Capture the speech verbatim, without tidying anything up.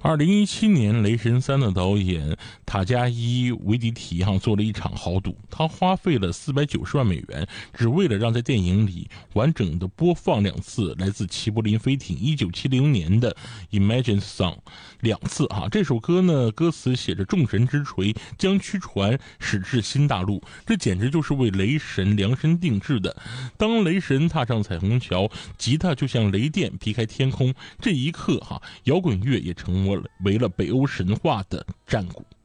二零一七年，《雷神三》的导演塔加伊·维迪提哈做了一场豪赌，他花费了四百九十万美元，只为了让在电影里完整的播放两次来自齐柏林飞艇一九七零年的《Imagine Song》两次哈。这首歌呢，歌词写着众神之锤将驱船驶至新大陆，这简直就是为雷神量身定制的。当雷神踏上彩虹桥，吉他就像雷电劈开天空，这一刻哈，摇滚乐也成为了为了北欧神话的战鼓。